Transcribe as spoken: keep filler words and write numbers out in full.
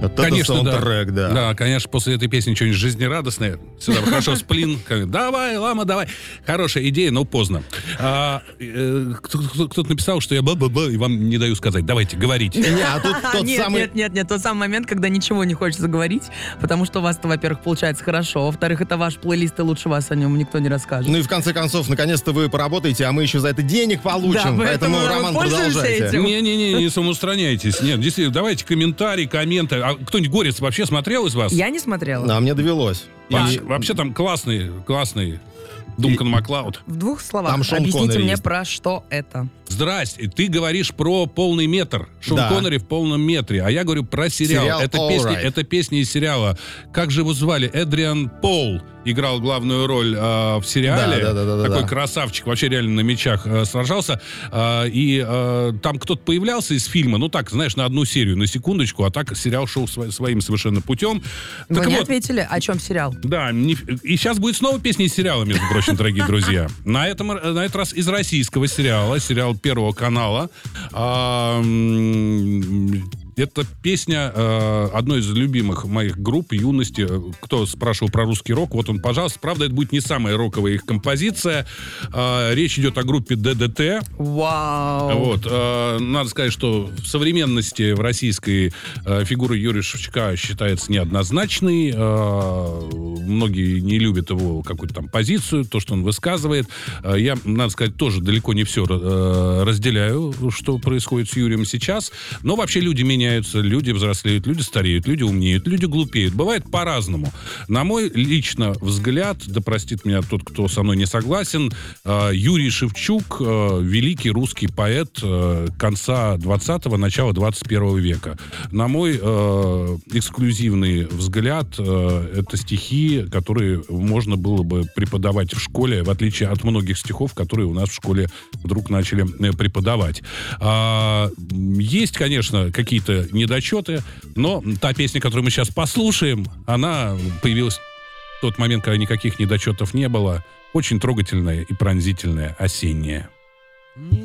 Вот это Конечно, саундтрек, да. да. Да, конечно, после этой песни что-нибудь жизнерадостное. Сюда хорошо, сплин. Как, давай, лама, давай. Хорошая идея, но поздно. А, э, кто- кто-то написал, что я ба-ба-ба, и вам не даю сказать. Давайте, говорите. Не, а тут тот Нет, самый... нет, нет, нет, тот самый момент, когда ничего не хочется говорить, потому что у вас-то, во-первых, получается хорошо, во-вторых, это ваш плейлист, и лучше вас о нем никто не расскажет. Ну и в конце концов, наконец-то вы поработаете, а мы еще за это денег получим. Да, поэтому, поэтому вы Роман, пользуетесь продолжайте. этим. Не-не-не, не самоустраняйтесь. Нет, действительно, давайте комментарии, комменты. А кто-нибудь «Горец» вообще смотрел из вас? Я не смотрела. А мне довелось. Вообще, И- вообще там классный, классный Дункан Маклауд. В двух словах, Там Шон объясните Коннери мне, есть. про что это. Здрасте, ты говоришь про полный метр. Шон Да. Коннери в полном метре. А я говорю про сериал. Сериал это, All песня, Right. это песня из сериала. Как же его звали? Эдриан Пол играл главную роль э, в сериале. Да, да, да, да, Такой да. красавчик. Вообще реально на мечах э, сражался. Э, и э, там кто-то появлялся из фильма. Ну так, знаешь, на одну серию, на секундочку. А так сериал шел сво- своим совершенно путем. Вы Так не вот, ответили, о чем сериал? да, не- и сейчас будет снова песня из сериала, между прочим, дорогие друзья. На, этом, на этот раз из российского сериала, сериал Первого канала. А, м, Это песня э, одной из любимых моих групп юности. Кто спрашивал про русский рок, вот он, пожалуйста. Правда, это будет не самая роковая их композиция. Э, речь идет о группе ДДТ. Вау. Вот, э, надо сказать, что в современности в российской э, фигура Юрия Шевчука считается неоднозначной. Э, многие не любят его какую-то там позицию, то, что он высказывает. Э, я, надо сказать, тоже далеко не все э, разделяю, что происходит с Юрием сейчас. Но вообще люди меняются, люди взрослеют, люди стареют, люди умнеют, люди глупеют. Бывает по-разному. На мой лично взгляд, да простит меня тот, кто со мной не согласен, э, Юрий Шевчук э, великий русский поэт э, конца двадцатого, начала двадцать первого века. На мой э, эксклюзивный взгляд, э, это стихи, которые можно было бы преподавать в школе, в отличие от многих стихов, которые у нас в школе вдруг начали э, преподавать. А, есть, конечно, какие-то недочеты, но та песня, которую мы сейчас послушаем, она появилась в тот момент, когда никаких недочетов не было. Очень трогательная и пронзительная, осенняя.